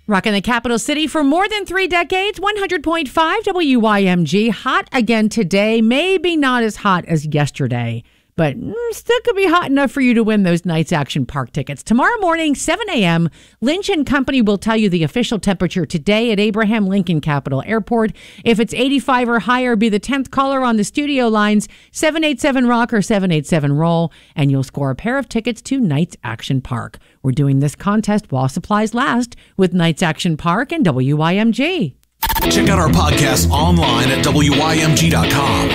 Rocking the capital city for more than 3 decades, 100.5 WYMG. Hot again today. Maybe not as hot as yesterday, but still could be hot enough for you to win those Knights Action Park tickets. Tomorrow morning, 7 a.m., Lynch & Company will tell you the official temperature today at Abraham Lincoln Capital Airport. If it's 85 or higher, be the 10th caller on the studio lines, 787-ROCK or 787-ROLL, and you'll score a pair of tickets to Knights Action Park. We're doing this contest while supplies last with Knights Action Park and WYMG. Check out our podcast online at WYMG.com.